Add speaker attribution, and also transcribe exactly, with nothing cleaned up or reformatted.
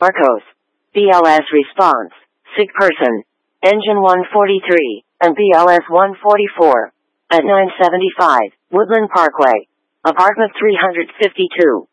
Speaker 1: Arcos. B L S response. Sick person. Engine one forty-three, and B L S one forty-four. At nine seventy-five, Woodland Parkway. Apartment three fifty-two.